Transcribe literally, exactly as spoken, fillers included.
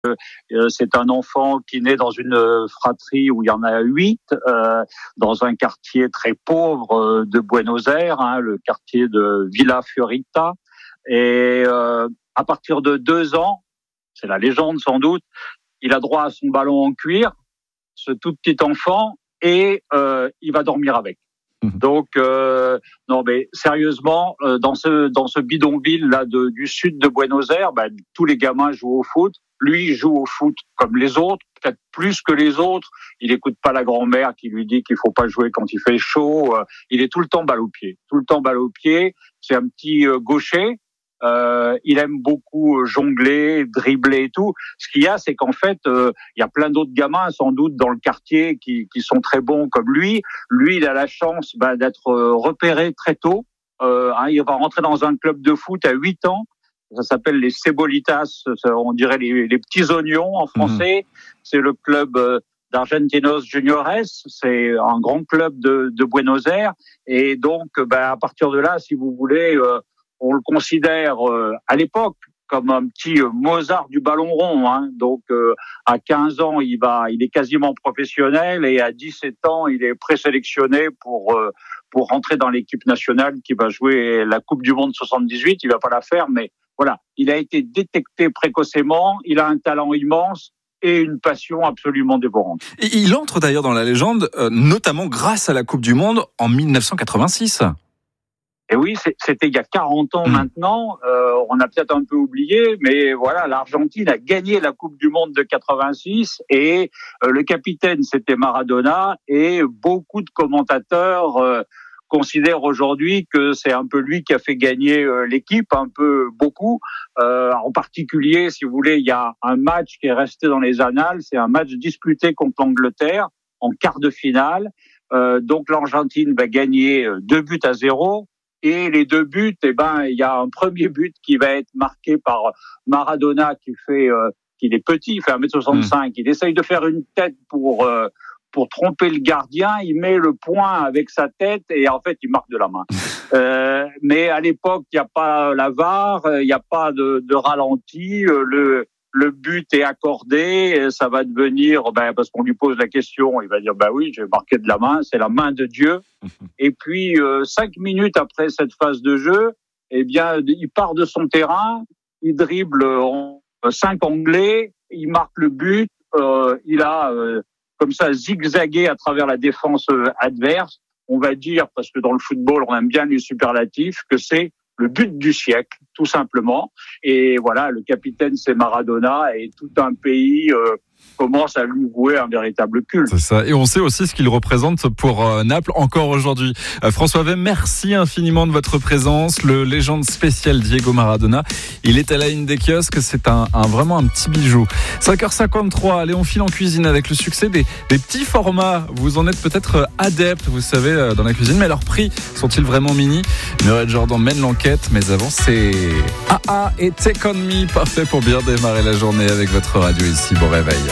Euh, c'est un enfant qui naît dans une fratrie où il y en a huit, euh, dans un quartier très pauvre euh, de Buenos Aires, hein, le quartier de Villa Fiorita. Et euh, à partir de deux ans, c'est la légende sans doute, il a droit à son ballon en cuir, ce tout petit enfant, et euh, il va dormir avec. Donc euh, non mais sérieusement, euh, dans ce dans ce bidonville là de, du sud de Buenos Aires, ben, tous les gamins jouent au foot. Lui il joue au foot comme les autres, peut-être plus que les autres. Il écoute pas la grand-mère qui lui dit qu'il faut pas jouer quand il fait chaud. Euh, il est tout le temps balle au pied, tout le temps balle au pied. C'est un petit euh, gaucher. Euh, il aime beaucoup jongler, dribbler et tout. Ce qu'il y a, c'est qu'en fait, euh, il y a plein d'autres gamins, sans doute, dans le quartier qui, qui sont très bons comme lui. Lui, il a la chance bah, d'être repéré très tôt. Euh, hein, il va rentrer dans un club de foot à huit ans. Ça s'appelle les Cebolitas, on dirait les, les petits oignons en français. Mmh. C'est le club euh, d'Argentinos Juniores. C'est un grand club de, de Buenos Aires. Et donc, bah, à partir de là, si vous voulez... Euh, on le considère euh, à l'époque comme un petit euh, Mozart du ballon rond. Hein. Donc euh, à quinze ans, il va, il est quasiment professionnel et à dix-sept ans, il est présélectionné pour euh, pour rentrer dans l'équipe nationale qui va jouer la Coupe du Monde soixante-dix-huit. Il va pas la faire, mais voilà, il a été détecté précocement. Il a un talent immense et une passion absolument dévorante. Et il entre d'ailleurs dans la légende, euh, notamment grâce à la Coupe du Monde en dix-neuf cent quatre-vingt-six. Et oui, c'était il y a quarante ans mmh. maintenant. Euh, on a peut-être un peu oublié, mais voilà, l'Argentine a gagné la Coupe du Monde de quatre-vingt-six et euh, le capitaine, c'était Maradona. Et beaucoup de commentateurs euh, considèrent aujourd'hui que c'est un peu lui qui a fait gagner euh, l'équipe, un peu beaucoup. Euh, en particulier, si vous voulez, il y a un match qui est resté dans les annales. C'est un match disputé contre l'Angleterre en quart de finale. Euh, donc l'Argentine va gagner deux buts à zéro. Et les deux buts, eh ben, il y a un premier but qui va être marqué par Maradona qui fait, euh, qu'il est petit, il fait un mètre soixante-cinq. Mmh. Il essaye de faire une tête pour euh, pour tromper le gardien. Il met le poing avec sa tête et en fait, il marque de la main. euh, mais à l'époque, il n'y a pas la V A R, il n'y a pas de, de ralenti. Le Le but est accordé, ça va devenir, ben, parce qu'on lui pose la question, il va dire, ben oui, j'ai marqué de la main, c'est la main de Dieu. Et puis, euh, cinq minutes après cette phase de jeu, eh bien, il part de son terrain, il dribble en cinq Anglais, il marque le but, euh, il a, euh, comme ça, zigzagué à travers la défense adverse. On va dire, parce que dans le football, on aime bien les superlatifs, que c'est le but du siècle, tout simplement. Et voilà, le capitaine, c'est Maradona et tout un pays euh, commence à lui vouer un véritable culte. C'est ça. Et on sait aussi ce qu'il représente pour euh, Naples encore aujourd'hui. Euh, François Vey, merci infiniment de votre présence. Le légende spécial Diego Maradona, il est à la ligne des kiosques. C'est un, un vraiment un petit bijou. cinq heures cinquante-trois, allez, on file en cuisine avec le succès des, des petits formats. Vous en êtes peut-être adepte, vous savez, dans la cuisine, mais leurs prix sont-ils vraiment mini? Muriel Jordan mène l'enquête, mais avant, c'est A A et Take On Me, parfait pour bien démarrer la journée avec votre radio ici. Bon réveil.